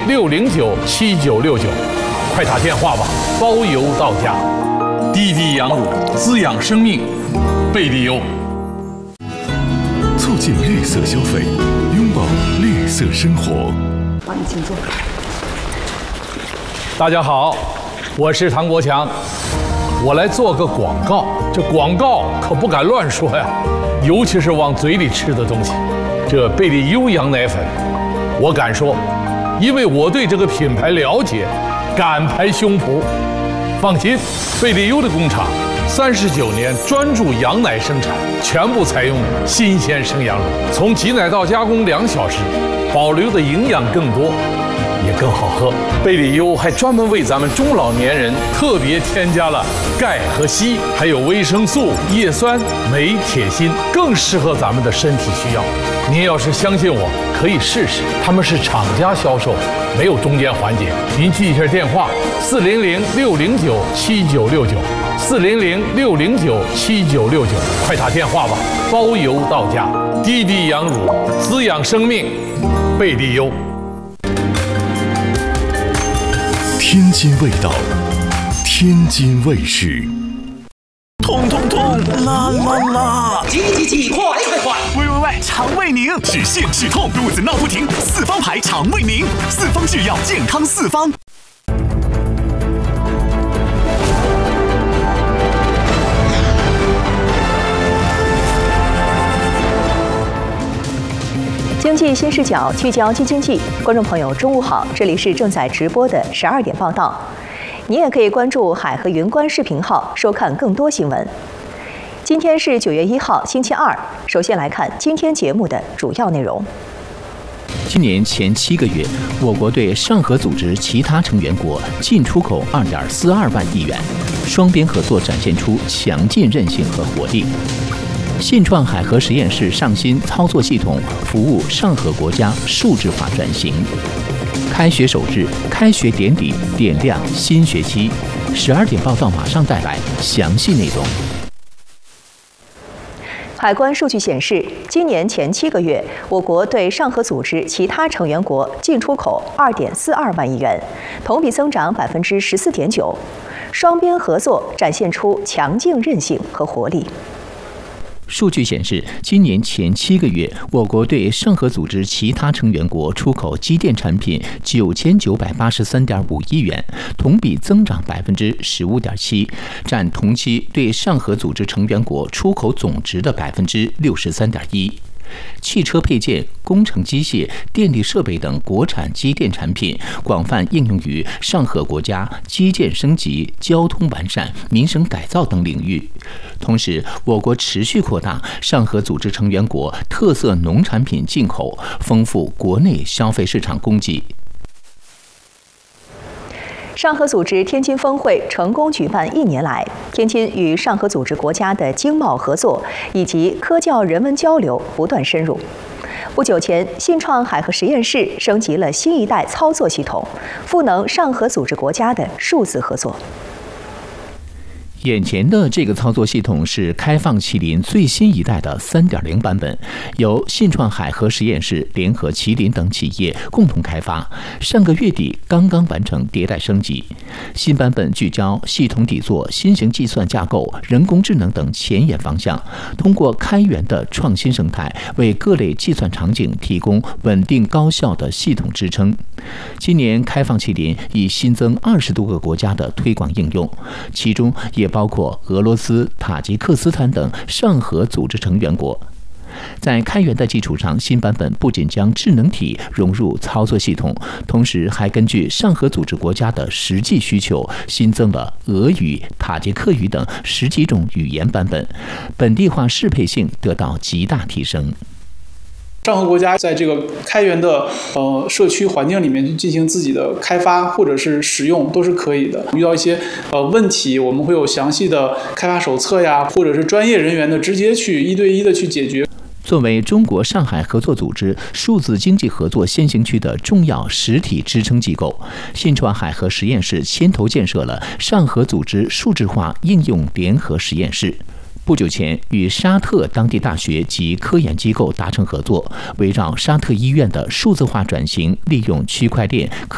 0060979969，快打电话吧，包邮到家。滴滴羊乳滋养生命，贝利优。 促进绿色消费，拥抱绿色生活。 帮你请坐。 大家好，我是唐国强，我来做个广告。这广告可不敢乱说呀，尤其是往嘴里吃的东西。这贝利优羊奶粉，我敢说，因为我对这个品牌了解，敢拍胸脯。放心，贝利优的工厂39年专注羊奶生产，全部采用新鲜生羊乳，从挤奶到加工2小时，保留的营养更多，也更好喝。贝利优还专门为咱们中老年人特别添加了钙和硒，还有维生素、叶酸、镁、铁、锌，更适合咱们的身体需要。您要是相信我，可以试试。他们是厂家销售，没有中间环节。您记一下电话：400-609-7969，400-609-7969，快打电话吧，包邮到家。滴滴羊乳滋养生命，贝利优。 天津味道，天津卫视。 痛痛痛，啦啦啦！ 急急急，快快快！ 喂，肠胃宁止泻止痛，肚子闹不停，四方牌肠胃宁，四方制药，健康四方。 经济新视角聚焦京津冀，观众朋友中午好，这里是正在直播的12点报道。您也可以关注海河云观视频号，收看更多新闻。今天是9月1号，星期二。首先来看今天节目的主要内容。 今年前7个月，我国对上合组织其他成员国进出口2.42万亿元，双边合作展现出强劲韧性和活力。信创海河实验室上新操作系统，服务上合国家数字化转型。开学首日，开学典礼点亮新学期。12点报道马上带来详细内容。 海关数据显示，今年前7个月，我国对上合组织其他成员国进出口2.42万亿元，同比增长14.9%。双边合作展现出强劲韧性和活力。 数据显示，今年前7个月，我国对上合组织其他成员国出口机电产品9983.5亿元，同比增长15.7%，占同期对上合组织成员国出口总值的63.1%。汽车配件、工程机械、电力设备等国产机电产品广泛应用于上合国家基建升级、交通完善、民生改造等领域。同时，我国持续扩大上合组织成员国特色农产品进口，丰富国内消费市场供给。 上合组织天津峰会成功举办1年来，天津与上合组织国家的经贸合作以及科教人文交流不断深入。不久前，信创海河实验室升级了新一代操作系统，赋能上合组织国家的数字合作。 眼前的这个操作系统是开放麒麟最新一代的3.0版本，由信创海河实验室联合麒麟等企业共同开发，上个月底刚刚完成迭代升级。新版本聚焦系统底座、新型计算架构、人工智能等前沿方向，通过开源的创新生态，为各类计算场景提供稳定高效的系统支撑。今年开放麒麟已新增20多个国家的推广应用，其中也包括俄罗斯、塔吉克斯坦等上合组织成员国。在开源的基础上，新版本不仅将智能体融入操作系统，同时还根据上合组织国家的实际需求，新增了俄语、塔吉克语等10几种语言版本，本地化适配性得到极大提升。 上合国家在这个开源的社区环境里面去进行自己的开发或者是使用都是可以的。遇到一些问题，我们会有详细的开发手册呀，或者是专业人员的直接去1对1的去解决。 作为中国上海合作组织数字经济合作先行区的重要实体支撑机构，信创海河实验室牵头建设了上合组织数字化应用联合实验室。不久前，与沙特当地大学及科研机构达成合作，围绕沙特医院的数字化转型，利用区块链、